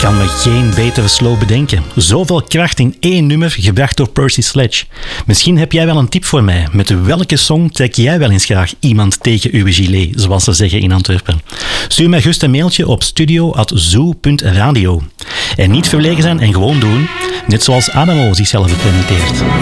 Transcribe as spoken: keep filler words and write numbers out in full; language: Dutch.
kan me geen betere slow bedenken. Zoveel kracht in één nummer, gebracht door Percy Sledge. Misschien heb jij wel een tip voor mij. Met welke song trek jij wel eens graag iemand tegen uw gilet, zoals ze zeggen in Antwerpen? Stuur mij gerust een mailtje op studio at zoo punt radio. En niet verlegen zijn en gewoon doen, net zoals Adamo zichzelf presenteert.